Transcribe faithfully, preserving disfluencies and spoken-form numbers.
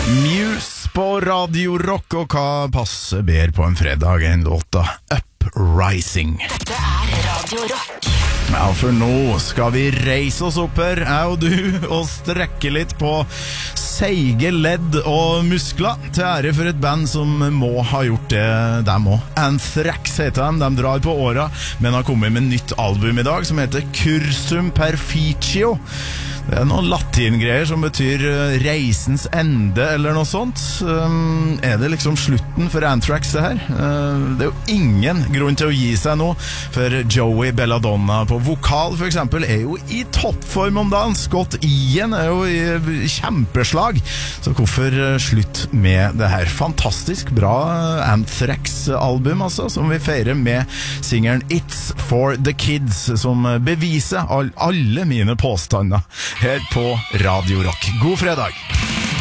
Muse på Radio Rock, og hva passer bedre på en fredag enn låta Uprising. Dette er Radio Rock. Ja, for nå skal vi reise oss opp her, jeg og du, og strekke litt på seige ledd og muskler, til ære for et band som må ha gjort det dem også. Anthrax heter de, de drar på åra, men har kommet med nytt album i dag som heter Cursum Perficio. Det er noen latingreier som betyr reisens ende, eller noe sånt. Um, er det liksom slutten for Anthrax det her? Uh, det er jo ingen grunn til å gi seg nå, for Joey Belladonna på vokal for eksempel er jo i toppform om dagen. Scott Ian er jo i kjempeslag. Så hvorfor slutt med det her? Fantastisk bra Anthrax-album, altså, som vi feirer med singeren It's for the Kids, som beviser all, alle mine påstander her på Radio Rock. God fredag!